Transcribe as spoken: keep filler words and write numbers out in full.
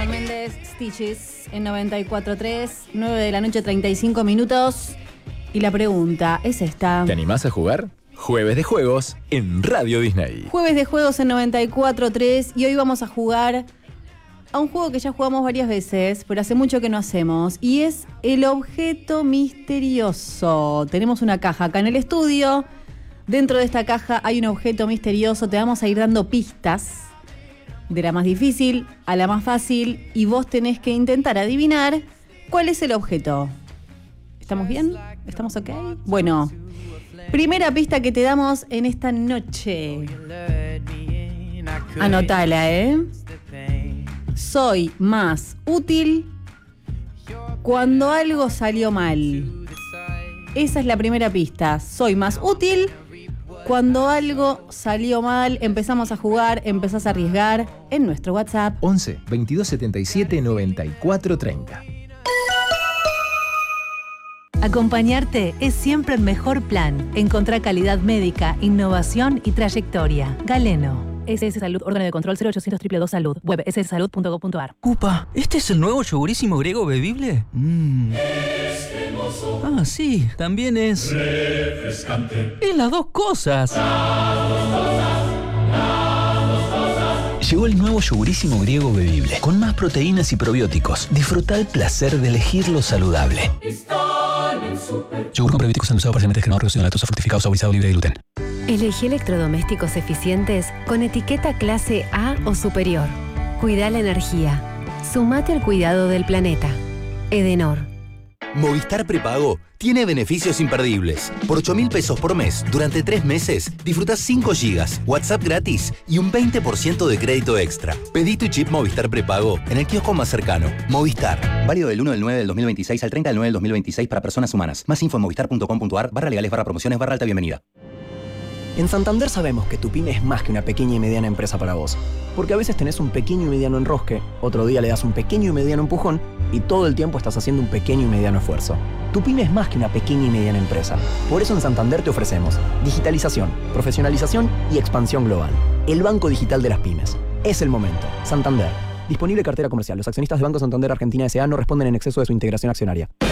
Shawn Mendes, Stitches, en noventa y cuatro punto tres, nueve de la noche, treinta y cinco minutos. Y la pregunta es esta. ¿Te animás a jugar? Jueves de Juegos en Radio Disney. Jueves de Juegos en noventa y cuatro punto tres y hoy vamos a jugar a un juego que ya jugamos varias veces, pero hace mucho que no hacemos, y es el objeto misterioso. Tenemos una caja acá en el estudio. Dentro de esta caja hay un objeto misterioso. Te vamos a ir dando pistas de la más difícil a la más fácil y vos tenés que intentar adivinar cuál es el objeto. ¿Estamos bien? ¿Estamos ok? Bueno, primera pista que te damos en esta noche. Anotala, ¿eh? Soy más útil cuando algo salió mal. Esa es la primera pista. Soy más útil cuando algo salió mal. Empezamos a jugar, empezás a arriesgar en nuestro WhatsApp. once, veintidós setenta y siete, noventa y cuatro treinta. Acompañarte es siempre el mejor plan. Encontrá calidad médica, innovación y trayectoria. Galeno. S S Salud, órgano de control cero ochocientos dos dos dos Salud. Web ese ese salud punto com punto a r. Upa, ¿este es el nuevo yogurísimo griego bebible? Mm. Ah, sí, también es... refrescante. Es las dos cosas. Llegó el nuevo yogurísimo griego bebible, con más proteínas y probióticos. Disfruta el placer de elegir lo saludable. Yogur con probióticos endulzado parcialmente descremado, reducido en lactosa, fortificado, saborizado, libre de gluten. Elegí electrodomésticos eficientes con etiqueta clase A o superior. Cuida la energía. Sumate al cuidado del planeta. Edenor. Movistar Prepago tiene beneficios imperdibles. Por ocho mil pesos por mes, durante tres meses, disfrutás cinco gigas, WhatsApp gratis y un veinte por ciento de crédito extra. Pedí tu chip Movistar Prepago en el kiosco más cercano. Movistar. Válido del uno del nueve del dos mil veintiséis al treinta del nueve del dos mil veintiséis para personas humanas. Más info en movistar punto com punto a r, barra legales, barra promociones, barra alta bienvenida. En Santander sabemos que tu pyme es más que una pequeña y mediana empresa para vos. Porque a veces tenés un pequeño y mediano enrosque, otro día le das un pequeño y mediano empujón y todo el tiempo estás haciendo un pequeño y mediano esfuerzo. Tu pyme es más que una pequeña y mediana empresa. Por eso en Santander te ofrecemos digitalización, profesionalización y expansión global. El banco digital de las pymes. Es el momento. Santander. Disponible cartera comercial. Los accionistas de Banco Santander Argentina S A no responden en exceso de su integración accionaria.